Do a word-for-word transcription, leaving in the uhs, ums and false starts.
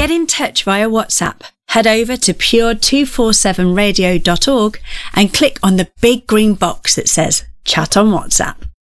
get in touch via WhatsApp. Head over to pure two forty-seven radio dot org and click on the big green box that says Chat on WhatsApp.